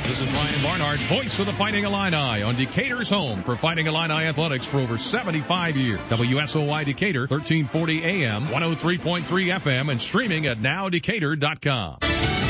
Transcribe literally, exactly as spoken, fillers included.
This is Ryan Barnard, voice of the Fighting Illini on Decatur's home for Fighting Illini athletics for over seventy-five years. W S O Y Decatur, thirteen forty A M, one oh three point three F M, and streaming at now decatur dot com.